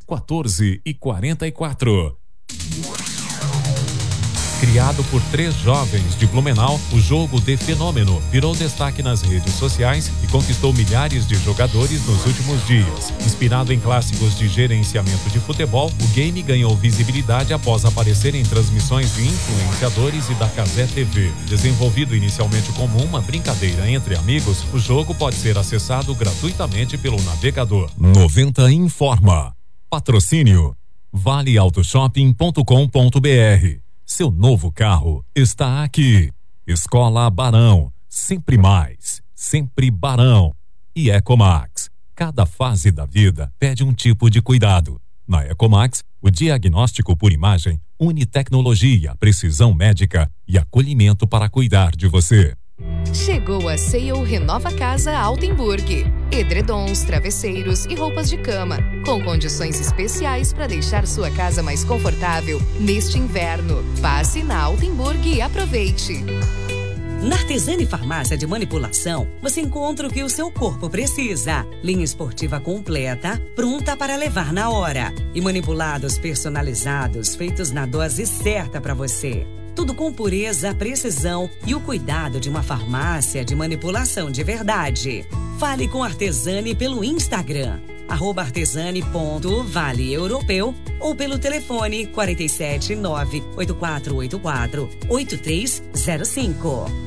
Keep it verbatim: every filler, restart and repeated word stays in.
quatorze e quarenta e quatro. Criado por três jovens de Blumenau, o jogo The Fenômeno virou destaque nas redes sociais e conquistou milhares de jogadores nos últimos dias. Inspirado em clássicos de gerenciamento de futebol, o game ganhou visibilidade após aparecer em transmissões de influenciadores e da Cazé T V. Desenvolvido inicialmente como uma brincadeira entre amigos, o jogo pode ser acessado gratuitamente pelo navegador. noventa informa. Patrocínio vale auto shopping ponto com ponto br. Seu novo carro está aqui. Escola Barão, sempre mais, sempre Barão. E Ecomax, cada fase da vida pede um tipo de cuidado. Na Ecomax, o diagnóstico por imagem une tecnologia, precisão médica e acolhimento para cuidar de você. Chegou a Sale Renova Casa Altenburg. Edredons, travesseiros e roupas de cama, com condições especiais para deixar sua casa mais confortável neste inverno. Passe na Altenburg e aproveite. Na Artesani Farmácia de Manipulação, você encontra o que o seu corpo precisa. Linha esportiva completa, pronta para levar na hora. E manipulados personalizados, feitos na dose certa para você. Tudo com pureza, precisão e o cuidado de uma farmácia de manipulação de verdade. Fale com Artesani pelo Instagram, arroba artesani ponto vale europeu ou pelo telefone quatro sete nove oito quatro oito quatro oito três zero cinco.